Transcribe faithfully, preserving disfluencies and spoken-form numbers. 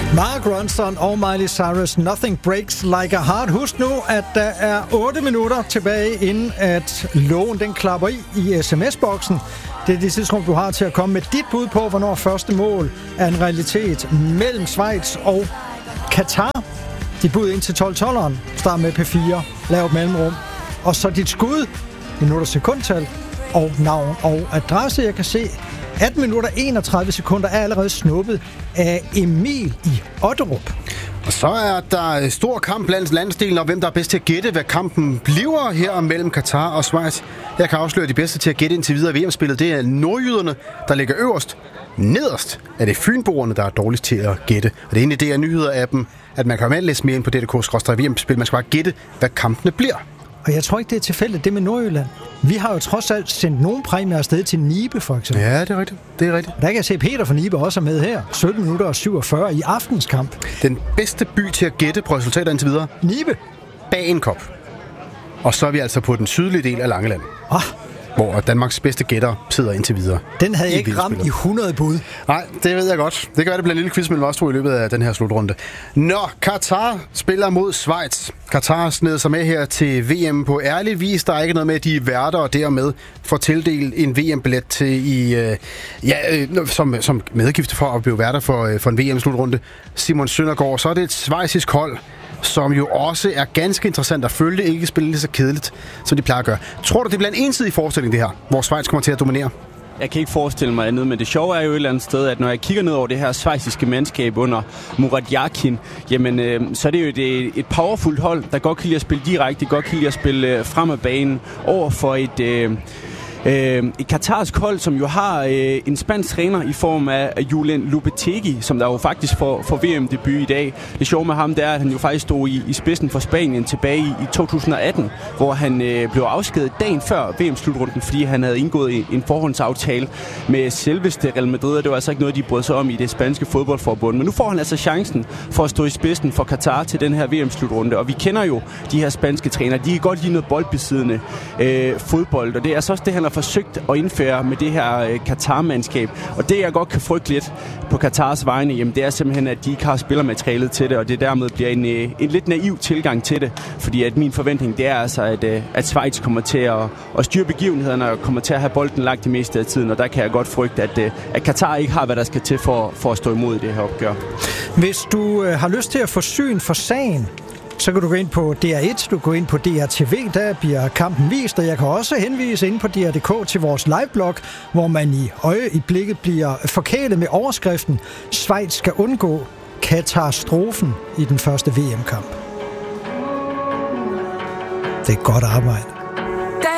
Mark Ronson og Miley Cyrus, Nothing Breaks Like a Heart. Husk nu, at der er otte minutter tilbage, inden at loven den klapper i i sms-boksen. Det er det tidspunkt, du har til at komme med dit bud på, hvornår første mål er en realitet mellem Schweiz og Katar. Dit bud ind til tolv tolveren. Start med P fire. Lav et mellemrum. Og så dit skud, minutter, sekundtal og navn og adresse. Jeg kan se atten minutter enogtredive sekunder er allerede snuppet af Emil i Otterup. Og så er der stor kamp blandt landsdelen, og hvem der er bedst til at gætte, hvad kampen bliver her mellem Katar og Schweiz. Jeg kan afsløre, at de bedste til at gætte indtil videre V M-spillet, det er nordjyderne, der ligger øverst. Nederst er det fynboerne, der er dårligst til at gætte. Og det er egentlig det, er nyheder af dem, at man kan læse mere ind på D D K skråstreg V M-spil. Man skal bare gætte, hvad kampene bliver. Og jeg tror ikke, det er tilfældigt, det med Nordjylland. Vi har jo trods alt sendt nogle præmier afsted til Nibe, for eksempel. Ja, det er rigtigt. Det er rigtigt. Der kan jeg se, Peter fra Nibe også er med her. sytten minutter og syvogfyrre i aftenskamp. Den bedste by til at gætte på resultater indtil videre. Nibe. Bagenkop. Og så er vi altså på den sydlige del af Langeland. Ah. Hvor Danmarks bedste gætter sidder indtil videre. Den havde jeg ikke ramt i hundrede bud. Nej, det ved jeg godt. Det kan være, det bliver en lille quiz mellem os to i løbet af den her slutrunde. Når Katar spiller mod Schweiz. Katar sned sig med her til V M på ærlig vis. Der er ikke noget med, at de er værter og dermed får tildelt en V M-billet til i, øh, ja, øh, som, som medgift for at blive værter for, øh, for en V M-slutrunde. Simon Søndergaard, så er det et schweizisk hold, som jo også er ganske interessant at følge, ikke spille lige så kedeligt, som de plejer at gøre. Tror du, det bliver en ensidig forestilling, det her, hvor Schweiz kommer til at dominere? Jeg kan ikke forestille mig andet, men det sjove er jo et eller andet sted, at når jeg kigger ned over det her schweiziske mandskab under Murat Yakin, jamen øh, så er det jo et, et powerfult hold, der godt kan lide at spille direkte, godt kan lide at spille øh, frem af banen over for et... Øh, Øh, et katarsk hold, som jo har øh, en spansk træner i form af Julen Lopetegui, som der jo faktisk får, får V M-debut i dag. Det sjove med ham, det er, at han jo faktisk stod i, i spidsen for Spanien tilbage i, i to tusind og atten, hvor han øh, blev afskedet dagen før V M-slutrunden, fordi han havde indgået en, en forhåndsaftale med selveste Real Madrid, og det var altså ikke noget, de brød sig om i det spanske fodboldforbund. Men nu får han altså chancen for at stå i spidsen for Katar til den her V M-slutrunde, og vi kender jo de her spanske trænere. De kan godt lide noget boldbesiddende øh, fodbold, og det er så også det, han har forsøgt at indføre med det her øh, Katar-mandskab. Og det, jeg godt kan frygte lidt på Katars vegne, jamen, det er simpelthen, at de ikke har spillermaterialet til det, og det dermed bliver en, øh, en lidt naiv tilgang til det. Fordi at min forventning, det er altså, at, øh, at Schweiz kommer til at, at styre begivenhederne og kommer til at have bolden lagt det meste af tiden, og der kan jeg godt frygte, at, øh, at Katar ikke har, hvad der skal til for, for at stå imod det her opgør. Hvis du øh, har lyst til at få syn for sagen, så kan du gå ind på D R et, du går ind på D R T V, der bliver kampen vist, og jeg kan også henvise ind på D R punktum D K til vores liveblog, hvor man i øjeblikket bliver forkælet med overskriften Schweiz skal undgå katastrofen i den første V M-kamp. Det er godt arbejde.